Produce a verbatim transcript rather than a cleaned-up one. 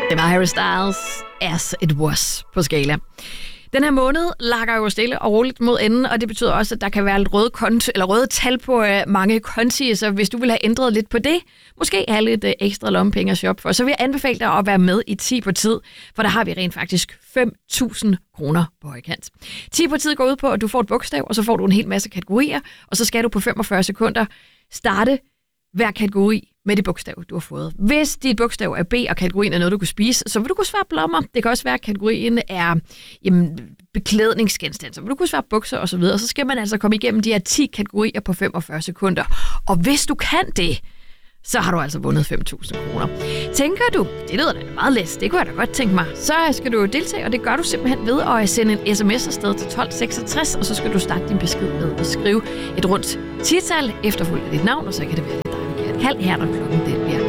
Det var Harry Styles, As It Was på skala. Den her måned lakker jo stille og roligt mod enden, og det betyder også, at der kan være lidt røde, konti, eller røde tal på uh, mange konti, så hvis du vil have ændret lidt på det, måske have lidt uh, ekstra lommepenge at shoppe for, så vil jeg anbefale dig at være med i ti på tid, for der har vi rent faktisk fem tusind kroner på højkant. ti på tid går ud på, at du får et bogstav, og så får du en hel masse kategorier, og så skal du på femogfyrre sekunder starte hver kategori med det bogstav, du har fået. Hvis dit bogstav er B, og kategorien er noget, du kan spise, så vil du kunne svare blommer. Det kan også være, at kategorien er jamen, beklædningsgenstande, så vil du kunne svare bukser osv. Og så skal man altså komme igennem de her ti kategorier på femogfyrre sekunder. Og hvis du kan det, så har du altså vundet fem tusind kroner. Tænker du, det lyder da meget læst, det kunne jeg da godt tænke mig, så skal du deltage, og det gør du simpelthen ved at sende en sms afsted til tolv seksogtres, og så skal du starte din besked med at skrive et rundt tital efterfulgt af dit navn, og så kan det være lidt dig, vi kan kald her, når klokken den bliver